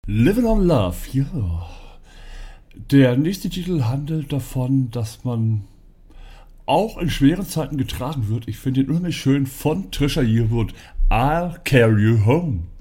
Living on Love, ja. Der nächste Titel handelt davon, dass man auch in schweren Zeiten getragen wird. Ich finde ihn unheimlich schön von Trisha Yearwood. I'll Carry You Home.